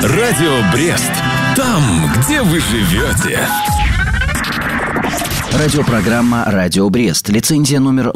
Радио Брест. Там, где вы живете. Радиопрограмма «Радио Брест». Лицензия номер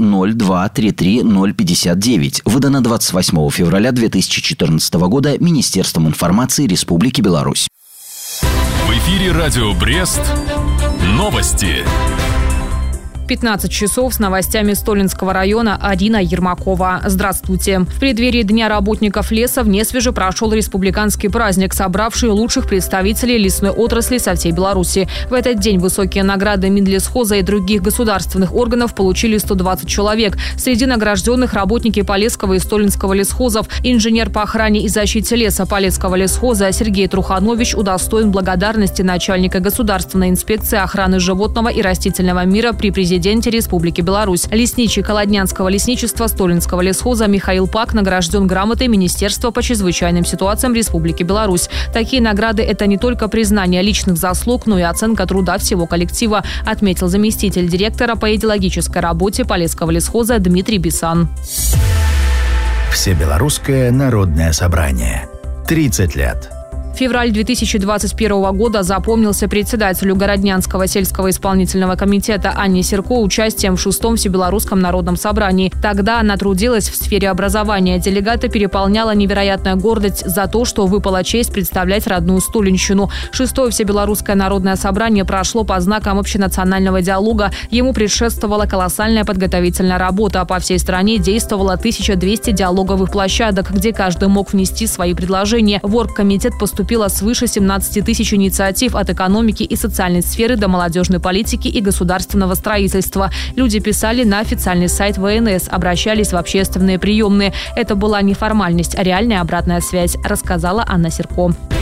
0233059. Выдана 28 февраля 2014 года Министерством информации Республики Беларусь. В эфире «Радио Брест». Новости. 15 часов с новостями Столинского района. Арина Ермакова. Здравствуйте. В преддверии Дня работников леса в Несвеже прошел республиканский праздник, собравший лучших представителей лесной отрасли со всей Беларуси. В этот день высокие награды Минлесхоза и других государственных органов получили 120 человек. Среди награжденных работники Полесского и Столинского лесхозов. Инженер по охране и защите леса Полесского лесхоза Сергей Труханович удостоен благодарности начальника Государственной инспекции охраны животного и растительного мира при президенте Республики Беларусь. Лесничий Колоднянского лесничества Столинского лесхоза Михаил Пак награжден грамотой Министерства по чрезвычайным ситуациям Республики Беларусь. Такие награды – это не только признание личных заслуг, но и оценка труда всего коллектива, отметил заместитель директора по идеологической работе Полесского лесхоза Дмитрий Бисан. Всебелорусское народное собрание. 30 лет. Февраль 2021 года запомнился председателю Городнянского сельского исполнительного комитета Анне Серко участием в 6-м Всебелорусском народном собрании. Тогда она трудилась в сфере образования. Делегата переполняла невероятная гордость за то, что выпала честь представлять родную Столинщину. 6-е Всебелорусское народное собрание прошло по знакам общенационального диалога. Ему предшествовала колоссальная подготовительная работа. По всей стране действовало 1200 диалоговых площадок, где каждый мог внести свои предложения. В оргкомитет поступило свыше 17 тысяч инициатив от экономики и социальной сферы до молодежной политики и государственного строительства. Люди писали на официальный сайт ВНС, обращались в общественные приемные. Это была не формальность, а реальная обратная связь, рассказала Анна Серко.